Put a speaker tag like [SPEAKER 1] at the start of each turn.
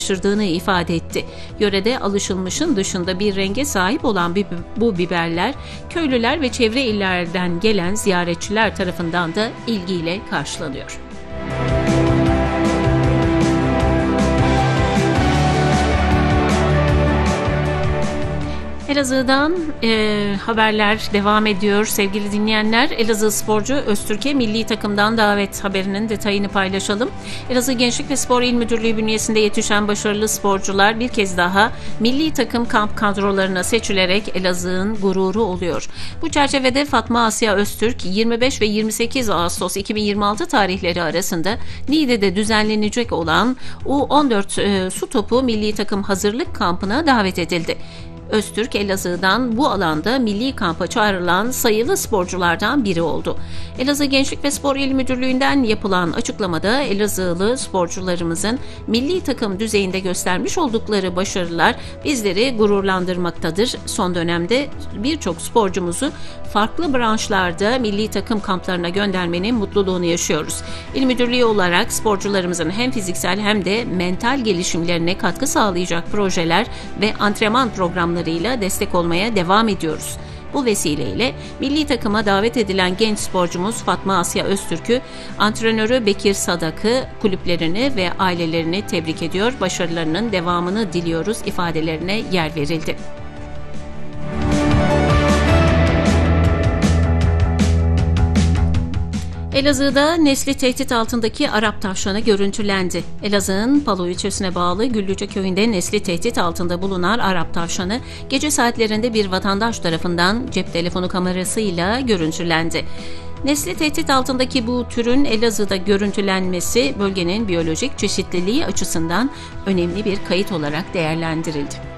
[SPEAKER 1] şaşırdığını ifade etti. Yörede alışılmışın dışında bir renge sahip olan bu biberler, köylüler ve çevre illerden gelen ziyaretçiler tarafından da ilgiyle karşılanıyor. Elazığ'dan haberler devam ediyor sevgili dinleyenler. Elazığ sporcu Öztürk'e milli takımdan davet haberinin detayını paylaşalım. Elazığ Gençlik ve Spor İl Müdürlüğü bünyesinde yetişen başarılı sporcular bir kez daha milli takım kamp kadrolarına seçilerek Elazığ'ın gururu oluyor. Bu çerçevede Fatma Asya Öztürk 25 ve 28 Ağustos 2026 tarihleri arasında Niğde'de düzenlenecek olan U14 su topu milli takım hazırlık kampına davet edildi. Öztürk, Elazığ'dan bu alanda milli kampa çağrılan sayılı sporculardan biri oldu. Elazığ Gençlik ve Spor İl Müdürlüğü'nden yapılan açıklamada Elazığlı sporcularımızın milli takım düzeyinde göstermiş oldukları başarılar bizleri gururlandırmaktadır. Son dönemde birçok sporcumuzu farklı branşlarda milli takım kamplarına göndermenin mutluluğunu yaşıyoruz. İl Müdürlüğü olarak sporcularımızın hem fiziksel hem de mental gelişimlerine katkı sağlayacak projeler ve antrenman programlarıyla destek olmaya devam ediyoruz. Bu vesileyle milli takıma davet edilen genç sporcumuz Fatma Asya Öztürk'ü, antrenörü Bekir Sadak'ı, kulüplerini ve ailelerini tebrik ediyor, başarılarının devamını diliyoruz ifadelerine yer verildi. Elazığ'da nesli tehdit altındaki Arap tavşanı görüntülendi. Elazığ'ın Palo ilçesine bağlı Güllüce köyünde nesli tehdit altında bulunan Arap tavşanı gece saatlerinde bir vatandaş tarafından cep telefonu kamerasıyla görüntülendi. Nesli tehdit altındaki bu türün Elazığ'da görüntülenmesi bölgenin biyolojik çeşitliliği açısından önemli bir kayıt olarak değerlendirildi.